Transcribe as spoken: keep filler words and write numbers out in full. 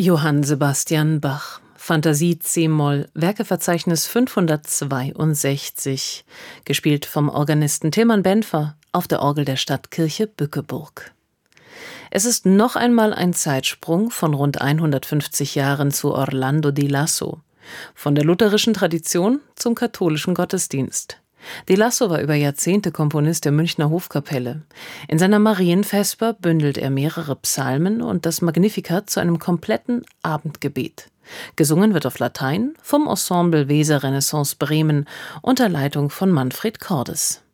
Johann Sebastian Bach, Fantasie c-Moll, Werkeverzeichnis fünfhundertzweiundsechzig, gespielt vom Organisten Tilman Benfer auf der Orgel der Stadtkirche Bückeburg. Es ist noch einmal ein Zeitsprung von rund hundertfünfzig Jahren zu Orlando di Lasso, von der lutherischen Tradition zum katholischen Gottesdienst. Di Lasso war über Jahrzehnte Komponist der Münchner Hofkapelle. In seiner Marienvesper bündelt er mehrere Psalmen und das Magnificat zu einem kompletten Abendgebet. Gesungen wird auf Latein vom Ensemble Weser Renaissance Bremen unter Leitung von Manfred Cordes.